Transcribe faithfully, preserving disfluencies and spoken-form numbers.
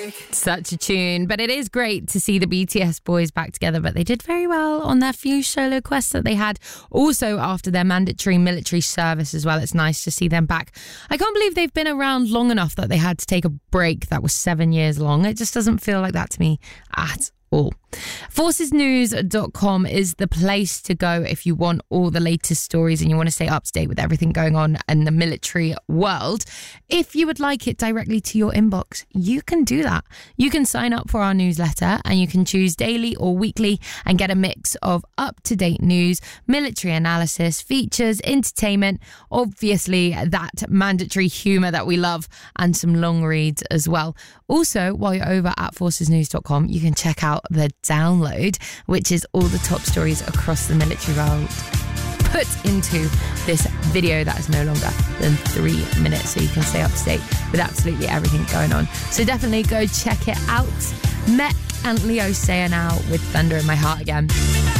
Such a tune, but it is great to see the B T S boys back together, but they did very well on their few solo quests that they had. Also, after their mandatory military service as well, it's nice to see them back. I can't believe they've been around long enough that they had to take a break that was seven years long. It just doesn't feel like that to me at all. forces news dot com is the place to go if you want all the latest stories and you want to stay up to date with everything going on in the military world. If you would like it directly to your inbox, you can do that. You can sign up for our newsletter and you can choose daily or weekly and get a mix of up-to-date news, military analysis, features, entertainment, obviously that mandatory humour that we love, and some long reads as well. Also, while you're over at forces news dot com, you can check out the download, which is all the top stories across the military world put into this video that is no longer than three minutes, so you can stay up to date with absolutely everything going on. So definitely go check it out. Met and Leo Sayer now with Thunder in My Heart Again.